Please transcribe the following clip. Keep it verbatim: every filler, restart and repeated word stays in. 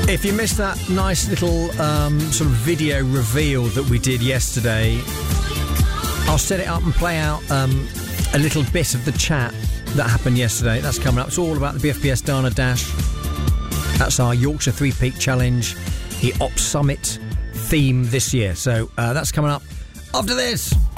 If you missed that nice little um, sort of video reveal that we did yesterday, I'll set it up and play out um, a little bit of the chat that happened yesterday. That's coming up. It's all about the B F B S Dana Dash. That's our Yorkshire Three Peak Challenge, the Ops Summit theme this year. So uh, that's coming up after this.